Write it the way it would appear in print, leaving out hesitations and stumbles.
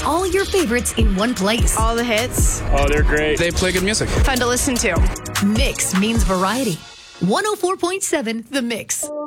all your favorites in one place. All the hits. Oh, they're great. They play good music. Fun to listen to. Mix means variety. 104.7 The Mix.